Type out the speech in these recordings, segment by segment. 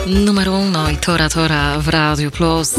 Numer uno i Tora w Radiu Plus.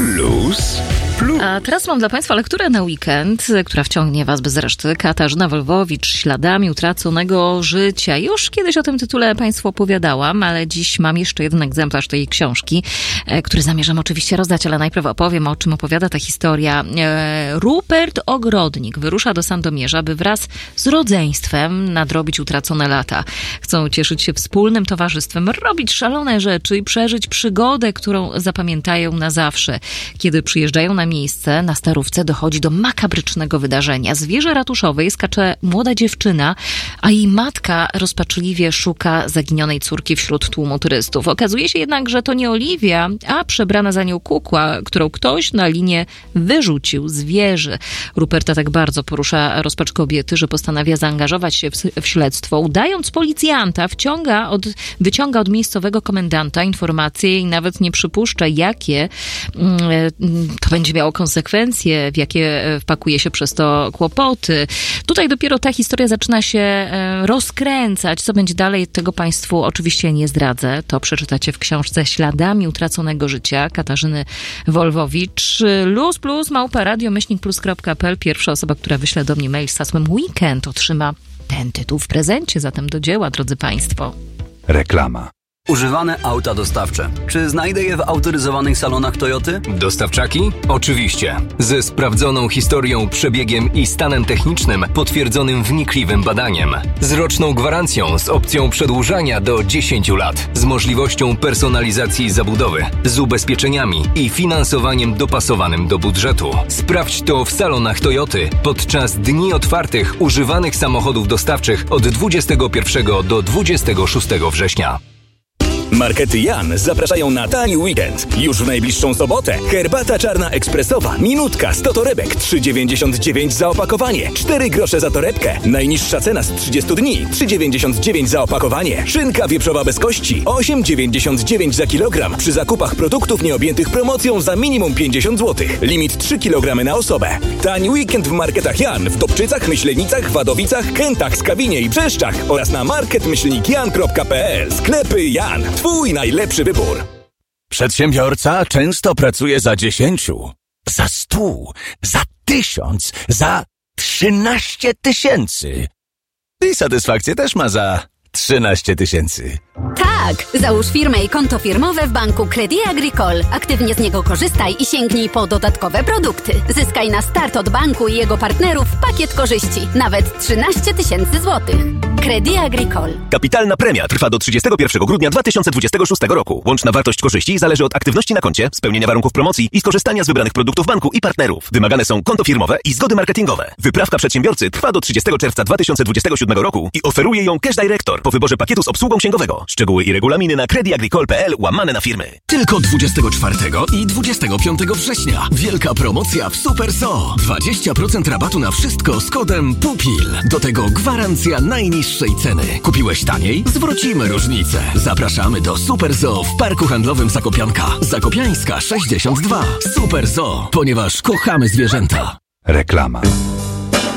A teraz mam dla Państwa lekturę na weekend, która wciągnie Was bez reszty. Katarzyna Wolfowicz, Śladami utraconego życia. Już kiedyś o tym tytule Państwu opowiadałam, ale dziś mam jeszcze jeden egzemplarz tej książki, który zamierzam oczywiście rozdać, ale najpierw opowiem, o czym opowiada ta historia. Rupert Ogrodnik wyrusza do Sandomierza, by wraz z rodzeństwem nadrobić utracone lata. Chcą cieszyć się wspólnym towarzystwem, robić szalone rzeczy i przeżyć przygodę, którą zapamiętają na zawsze. Kiedy przyjeżdżają na miejsce, na Starówce dochodzi do makabrycznego wydarzenia. Z wieży ratuszowej skacze młoda dziewczyna, a jej matka rozpaczliwie szuka zaginionej córki wśród tłumu turystów. Okazuje się jednak, że to nie Oliwia, a przebrana za nią kukła, którą ktoś na linię wyrzucił z wieży. Ruperta tak bardzo porusza rozpacz kobiety, że postanawia zaangażować się w śledztwo. Udając policjanta, wyciąga od miejscowego komendanta informacje i nawet nie przypuszcza, jakie to będzie miało konsekwencje, w jakie wpakuje się przez to kłopoty. Tutaj dopiero ta historia zaczyna się rozkręcać. Co będzie dalej, tego Państwu oczywiście nie zdradzę. To przeczytacie w książce Śladami utraconego życia Katarzyny Wolfowicz. luz+małpa-radio-plus.pl. Pierwsza osoba, która wyśle do mnie mail z hasłem weekend, otrzyma ten tytuł w prezencie. Zatem do dzieła, drodzy Państwo. Reklama. Używane auta dostawcze. Czy znajdę je w autoryzowanych salonach Toyoty? Dostawczaki? Oczywiście. Ze sprawdzoną historią, przebiegiem i stanem technicznym potwierdzonym wnikliwym badaniem. Z roczną gwarancją z opcją przedłużania do 10 lat. Z możliwością personalizacji zabudowy. Z ubezpieczeniami i finansowaniem dopasowanym do budżetu. Sprawdź to w salonach Toyoty podczas dni otwartych używanych samochodów dostawczych od 21 do 26 września. Markety Jan zapraszają na tani weekend. Już w najbliższą sobotę herbata czarna ekspresowa, minutka, 100 torebek, 3,99 za opakowanie, 4 grosze za torebkę. Najniższa cena z 30 dni, 3,99 za opakowanie. Szynka wieprzowa bez kości, 8,99 za kilogram. Przy zakupach produktów nieobjętych promocją za minimum 50 zł. Limit 3 kg na osobę. Tani weekend w Marketach Jan w Dobczycach, Myślenicach, Wadowicach, Kętach, Skawinie i Brzeszczach oraz na market-jan.pl. Sklepy Jan. Twój najlepszy wybór. Przedsiębiorca często pracuje za 10, za 100, za 1000, za 13 tysięcy. I satysfakcję też ma za 13 tysięcy. Tak! Załóż firmę i konto firmowe w banku Crédit Agricole. Aktywnie z niego korzystaj i sięgnij po dodatkowe produkty. Zyskaj na start od banku i jego partnerów pakiet korzyści. Nawet 13 tysięcy złotych. Crédit Agricole. Kapitalna premia trwa do 31 grudnia 2026 roku. Łączna wartość korzyści zależy od aktywności na koncie, spełnienia warunków promocji i skorzystania z wybranych produktów banku i partnerów. Wymagane są konto firmowe i zgody marketingowe. Wyprawka przedsiębiorcy trwa do 30 czerwca 2027 roku i oferuje ją Cash Director po wyborze pakietu z obsługą księgowego. Szczegóły i regulaminy na crediagricole.pl/firmy. Tylko 24 i 25 września. Wielka promocja w Super Zoo. 20% rabatu na wszystko z kodem PUPIL. Do tego gwarancja najniższej ceny. Kupiłeś taniej? Zwrócimy różnicę. Zapraszamy do Super Zoo w Parku Handlowym Zakopianka. Zakopiańska 62. Super Zoo, ponieważ kochamy zwierzęta. Reklama.